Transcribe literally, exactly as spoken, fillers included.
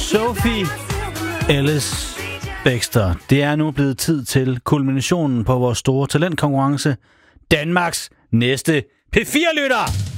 Sophie Ellis Bextor. Det er nu blevet tid til kulminationen på vores store talentkonkurrence. Danmarks næste P fire-lytter!